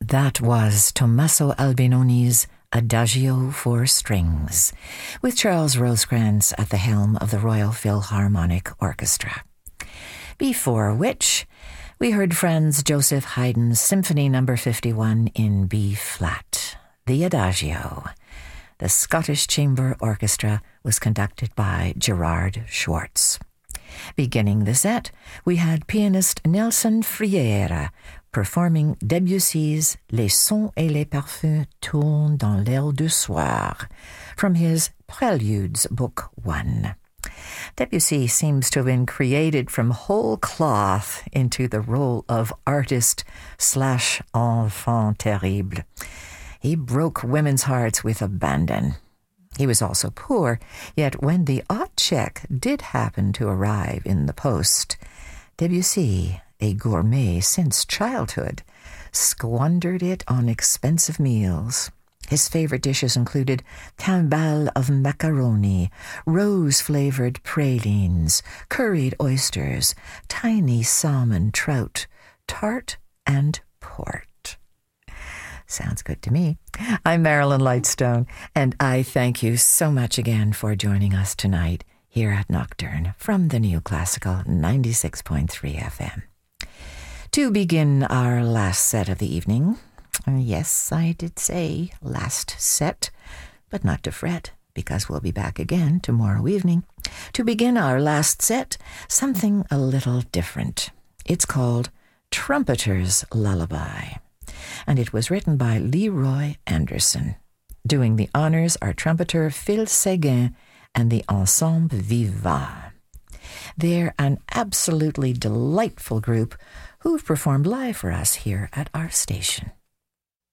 That was Tommaso Albinoni's Adagio for Strings, with Charles Rosecrans at the helm of the Royal Philharmonic Orchestra. Before which, we heard Franz Joseph Haydn's Symphony No. 51 in B-flat, the Adagio. The Scottish Chamber Orchestra was conducted by Gerard Schwartz. Beginning the set, we had pianist Nelson Friera performing Debussy's Les sons et les parfums tournent dans l'air du soir from his Preludes, Book 1. Debussy seems to have been created from whole cloth into the role of artist/enfant terrible. He broke women's hearts with abandon. He was also poor, yet when the odd check did happen to arrive in the post, Debussy, a gourmet since childhood, squandered it on expensive meals. His favorite dishes included timbale of macaroni, rose-flavored pralines, curried oysters, tiny salmon trout, tart, and port. Sounds good to me. I'm Marilyn Lightstone, and I thank you so much again for joining us tonight here at Nocturne from the New Classical 96.3 FM. To begin our last set of the evening, yes, I did say last set, but not to fret, because we'll be back again tomorrow evening. To begin our last set, something a little different. It's called Trumpeter's Lullaby, and it was written by Leroy Anderson. Doing the honors are trumpeter Phil Séguin and the Ensemble Viva. They're an absolutely delightful group who've performed live for us here at our station.